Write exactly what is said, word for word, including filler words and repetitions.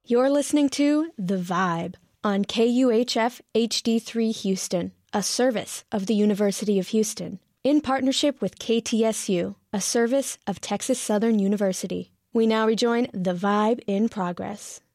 You're listening to The Vibe on K U H F H D three Houston, a service of the University of Houston, in partnership with K T S U, a service of Texas Southern University. We now rejoin The Vibe in progress.